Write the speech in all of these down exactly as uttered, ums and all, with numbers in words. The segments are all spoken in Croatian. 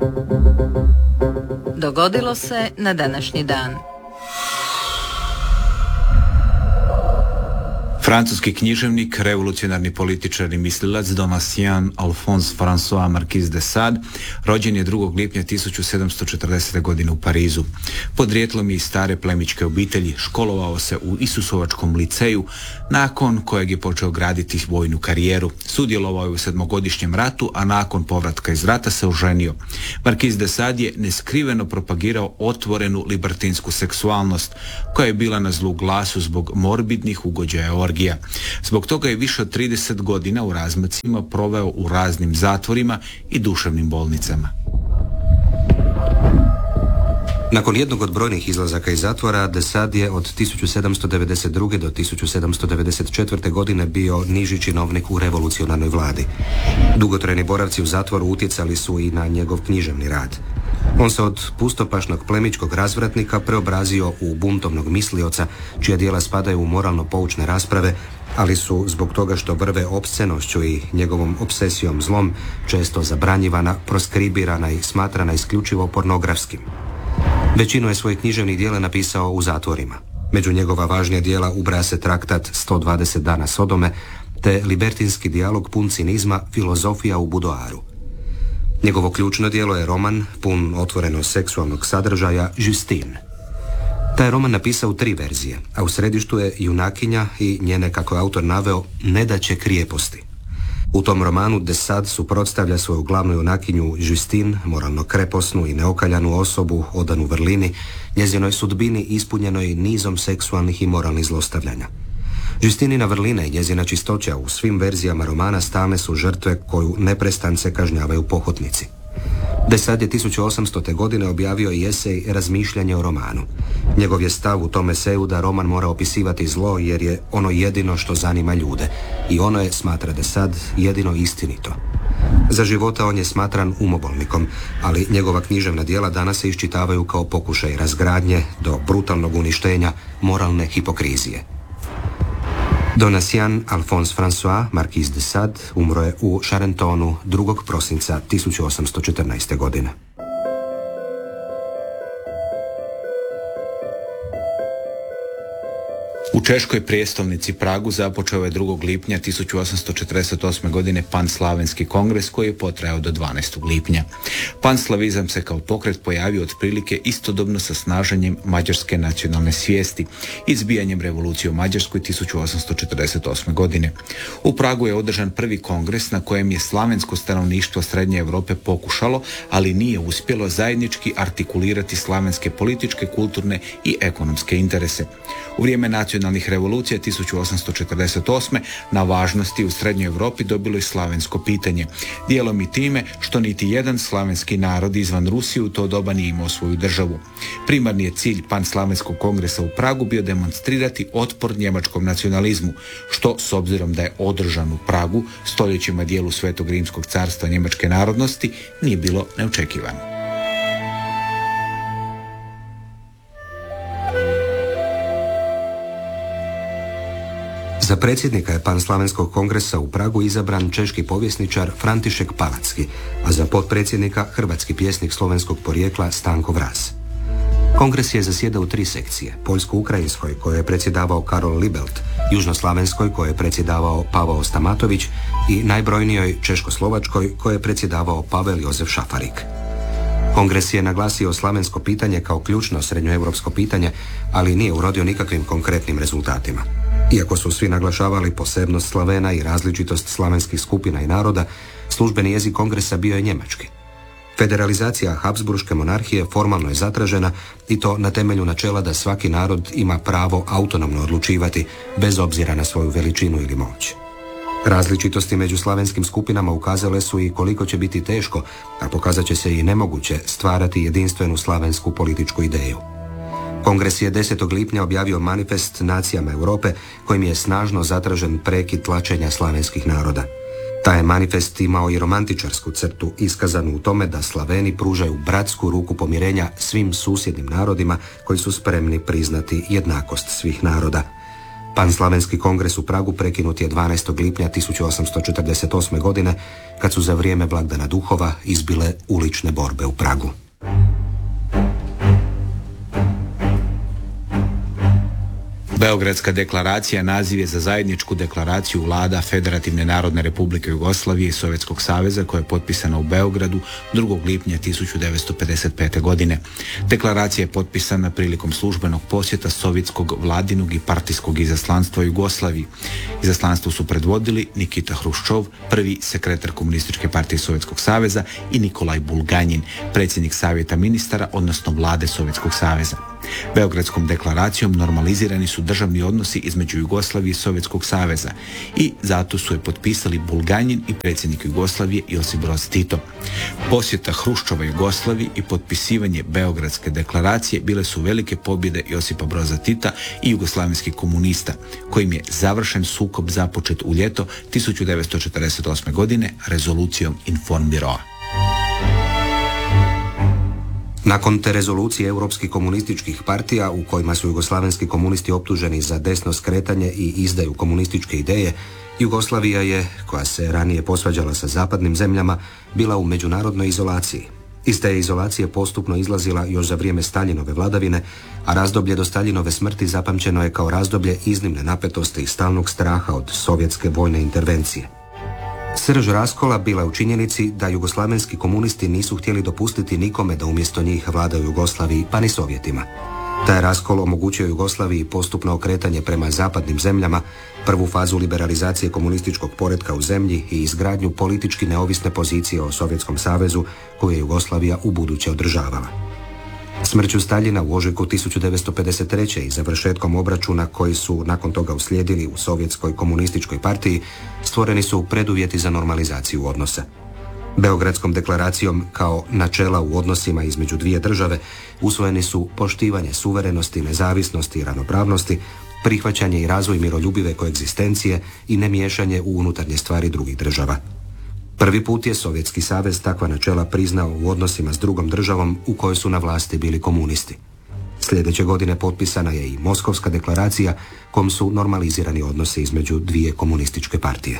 Dogodilo se na današnji dan. Francuski književnik, revolucionarni političar i mislilac Donatien Alphonse François Marquis de Sade rođen je drugog lipnja tisuću sedamsto četrdesete. godine u Parizu. Podrijetlom je iz stare plemićke obitelji, školovao se u Isusovačkom liceju, nakon kojeg je počeo graditi vojnu karijeru. Sudjelovao je u sedmogodišnjem ratu, a nakon povratka iz rata se oženio. Marquis de Sade je neskriveno propagirao otvorenu libertinsku seksualnost, koja je bila na zlu glasu zbog morbidnih ugođaja orgija. Zbog toga je više od trideset godina u razmacima proveo u raznim zatvorima i duševnim bolnicama. Nakon jednog od brojnih izlazaka iz zatvora, de Sade je od tisuću sedamsto devedeset druge. do tisuću sedamsto devedeset četvrte. godine bio niži činovnik u revolucionarnoj vladi. Dugotrajni boravci u zatvoru utjecali su i na njegov književni rad. On se od pustopašnog plemićkog razvratnika preobrazio u buntovnog mislioca, čija djela spadaju u moralno poučne rasprave, ali su zbog toga što vrve opscenošću i njegovom obsesijom zlom često zabranjivana, proskribirana i smatrana isključivo pornografskim. Većinu je svojih književnih djela napisao u zatvorima. Među njegova važnija djela ubraja se traktat sto dvadeset dana Sodome, te libertinski dijalog pun cinizma Filozofija u budoaru. Njegovo ključno djelo je roman pun otvoreno seksualnog sadržaja Justine. Taj roman napisao u tri verzije, a u središtu je junakinja i njene, kako je autor naveo, nedaće krijeposti. U tom romanu de Sade suprotstavlja svoju glavnu junakinju Justine, moralno kreposnu i neokaljanu osobu, odanu vrlini, njezinoj sudbini ispunjenoj nizom seksualnih i moralnih zlostavljanja. Justinina vrlina i njezina čistoća u svim verzijama romana stalne su žrtve koju neprestance kažnjavaju pohotnici. De Sade je tisuću osamstote. godine objavio i esej Razmišljanje o romanu. Njegov je stav u tom eseju da roman mora opisivati zlo jer je ono jedino što zanima ljude i ono je, smatra de Sade, jedino istinito. Za života on je smatran umobolnikom, ali njegova književna djela danas se iščitavaju kao pokušaj razgradnje do brutalnog uništenja moralne hipokrizije. Donatien Alphonse François Marquis de Sade umro je u Charentonnu drugog prosinca tisuću osamsto četrnaeste. godine. U češkoj prijestolnici Pragu započeo je drugog lipnja tisuću osamsto četrdeset osme. godine Panslavenski kongres koji je potrajao do dvanaestog lipnja. Panslavizam se kao pokret pojavio otprilike istodobno sa snaženjem mađarske nacionalne svijesti i izbijanjem revolucije u Mađarskoj tisuću osamsto četrdeset osme. godine. U Pragu je održan prvi kongres na kojem je slavensko stanovništvo Srednje Europe pokušalo, ali nije uspjelo zajednički artikulirati slavenske političke, kulturne i ekonomske interese. U vrijeme nacionalnih revolucija tisuću osamsto četrdeset osme. na važnosti u Srednjoj Europi dobilo je slavensko pitanje, dijelom i time što niti jedan slavenski narod izvan Rusije u to doba nije imao svoju državu. Primarni je cilj Panslavenskog kongresa u Pragu bio demonstrirati otpor njemačkom nacionalizmu, što s obzirom da je održan u Pragu, stoljećima dijelu Svetog Rimskog carstva njemačke narodnosti, nije bilo neočekivano. Za predsjednika je Panslavenskog kongresa u Pragu izabran češki povjesničar František Palacki, a za potpredsjednika hrvatski pjesnik slovenskog porijekla Stanko Vras. Kongres je zasjedao u tri sekcije, poljsko-ukrajinskoj kojoj je predsjedavao Karol Libelt, južnoslavenskoj kojoj je predsjedavao Pavao Stamatović i najbrojnijoj češko-slovačkoj kojoj je predsjedavao Pavel Jozef Šafarik. Kongres je naglasio slavensko pitanje kao ključno srednjoevropsko pitanje, ali nije urodio nikakvim konkretnim rezultatima. Iako su svi naglašavali posebnost Slavena i različitost slavenskih skupina i naroda, službeni jezik kongresa bio je njemački. Federalizacija Habsburške monarhije formalno je zatražena i to na temelju načela da svaki narod ima pravo autonomno odlučivati bez obzira na svoju veličinu ili moć. Različitosti među slavenskim skupinama ukazale su i koliko će biti teško, a pokazat će se i nemoguće stvarati jedinstvenu slavensku političku ideju. Kongres je desetog lipnja objavio manifest nacijama Europe kojim je snažno zatražen prekid tlačenja slavenskih naroda. Taj je manifest imao i romantičarsku crtu iskazanu u tome da Slaveni pružaju bratsku ruku pomirenja svim susjednim narodima koji su spremni priznati jednakost svih naroda. Panslavenski kongres u Pragu prekinut je dvanaestog lipnja tisuću osamsto četrdeset osme. godine, kad su za vrijeme blagdana duhova izbile ulične borbe u Pragu. Beogradska deklaracija naziv je za zajedničku deklaraciju vlada Federativne narodne republike Jugoslavije i Sovjetskog saveza koja je potpisana u Beogradu drugog lipnja tisuću devetsto pedeset pete. godine. Deklaracija je potpisana prilikom službenog posjeta sovjetskog vladinog i partijskog izaslanstva u Jugoslaviji. Izaslanstvo su predvodili Nikita Hruščov, prvi sekretar Komunističke partije Sovjetskog saveza, i Nikolaj Bulganjin, predsjednik savjeta ministara, odnosno vlade Sovjetskog saveza. Beogradskom deklaracijom normalizirani su državni odnosi između Jugoslavije i Sovjetskog saveza i zato su je potpisali Bulganjin i predsjednik Jugoslavije Josip Broz Tito. Posjeta Hruščova Jugoslaviji i potpisivanje Beogradske deklaracije bile su velike pobjede Josipa Broza Tita i jugoslavenskih komunista, kojim je završen sukob započet u ljeto tisuću devetsto četrdeset osme. godine rezolucijom Informbiroa. Nakon te rezolucije europskih komunističkih partija u kojima su jugoslavenski komunisti optuženi za desno skretanje i izdaju komunističke ideje, Jugoslavija je, koja se ranije posvađala sa zapadnim zemljama, bila u međunarodnoj izolaciji. Iz te izolacije postupno izlazila još za vrijeme Staljinove vladavine, a razdoblje do Staljinove smrti zapamćeno je kao razdoblje iznimne napetosti i stalnog straha od sovjetske vojne intervencije. Srž raskola bila u činjenici da jugoslavenski komunisti nisu htjeli dopustiti nikome da umjesto njih vlada u Jugoslaviji, pa ni Sovjetima. Taj raskol omogućio Jugoslaviji postupno okretanje prema zapadnim zemljama, prvu fazu liberalizacije komunističkog poretka u zemlji i izgradnju politički neovisne pozicije o Sovjetskom savezu koju je Jugoslavija ubuduće održavala. Smrću Staljina u ožujku tisuću devetsto pedeset treće. i završetkom obračuna koji su nakon toga uslijedili u Sovjetskoj komunističkoj partiji stvoreni su preduvjeti za normalizaciju odnosa. Beogradskom deklaracijom kao načela u odnosima između dvije države usvojeni su poštivanje suverenosti, nezavisnosti i ravnopravnosti, prihvaćanje i razvoj miroljubive koegzistencije i nemiješanje u unutarnje stvari drugih država. Prvi put je Sovjetski savez takva načela priznao u odnosima s drugom državom u kojoj su na vlasti bili komunisti. Sljedeće godine potpisana je i Moskovska deklaracija kom su normalizirani odnosi između dvije komunističke partije.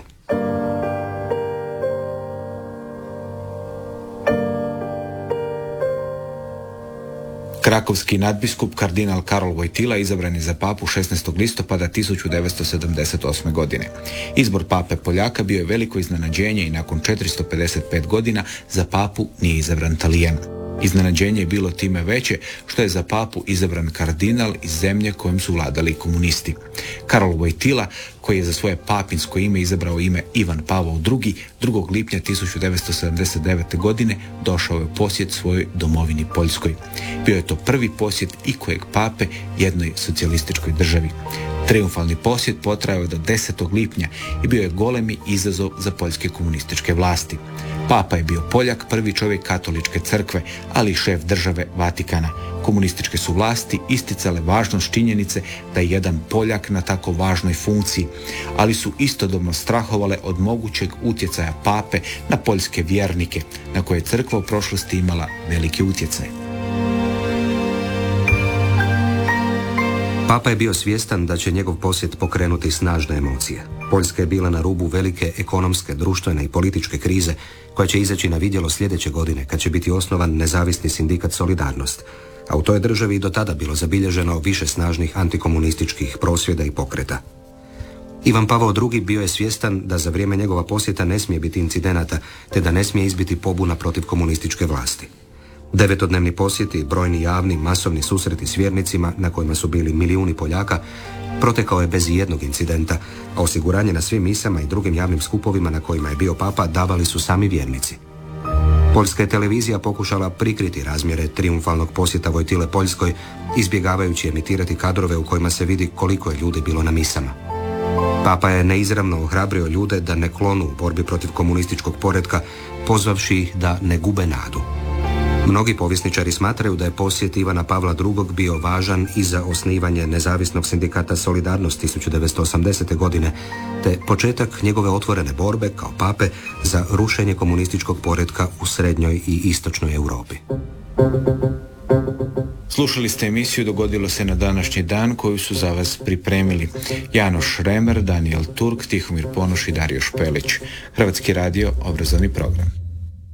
Krakovski nadbiskup kardinal Karol Wojtyla izabran je za papu šesnaestog listopada tisuću devetsto sedamdeset osme. godine. Izbor pape Poljaka bio je veliko iznenađenje i nakon četiristo pedeset pet godina za papu nije izabran Talijan. Iznenađenje je bilo time veće što je za papu izabran kardinal iz zemlje kojom su vladali komunisti. Karol Wojtyla, koji je za svoje papinsko ime izabrao ime Ivan Pavao drugi, drugog lipnja tisuću devetsto sedamdeset devete. godine došao je u posjet svojoj domovini Poljskoj. Bio je to prvi posjet ikojeg pape jednoj socijalističkoj državi. Triumfalni posjet potrajao je do desetog lipnja i bio je golemi izazov za poljske komunističke vlasti. Papa je bio Poljak, prvi čovjek katoličke crkve, ali i šef države Vatikana. Komunističke su vlasti isticale važnost činjenice da je jedan Poljak na tako važnoj funkciji, ali su istodobno strahovale od mogućeg utjecaja pape na poljske vjernike, na koje je crkva u prošlosti imala veliki utjecaj. Papa je bio svjestan da će njegov posjet pokrenuti snažne emocije. Poljska je bila na rubu velike ekonomske, društvene i političke krize koja će izaći na vidjelo sljedeće godine kad će biti osnovan nezavisni sindikat Solidarnost, a u toj državi i do tada bilo zabilježeno više snažnih antikomunističkih prosvjeda i pokreta. Ivan Pavao drugi bio je svjestan da za vrijeme njegova posjeta ne smije biti incidenata, te da ne smije izbiti pobuna protiv komunističke vlasti. Devetodnevni posjeti, brojni javni, masovni susreti s vjernicima na kojima su bili milijuni Poljaka, protekao je bez jednog incidenta, a osiguranje na svim misama i drugim javnim skupovima na kojima je bio papa davali su sami vjernici. Poljska je televizija pokušala prikriti razmjere triumfalnog posjeta Wojtyle Poljskoj, izbjegavajući emitirati kadrove u kojima se vidi koliko je ljudi bilo na misama. Papa je neizravno ohrabrio ljude da ne klonu u borbi protiv komunističkog poretka, pozvavši ih da ne gube nadu. Mnogi povjesničari smatraju da je posjet Ivana Pavla drugog. bio važan i za osnivanje nezavisnog sindikata Solidarnost tisuću devetsto osamdesete. godine, te početak njegove otvorene borbe kao pape za rušenje komunističkog poretka u srednjoj i istočnoj Europi. Slušali ste emisiju Dogodilo se na današnji dan koju su za vas pripremili Janoš Remer, Daniel Turk, Tihomir Ponoš i Dario Špelić. Hrvatski radio, obrazovni program.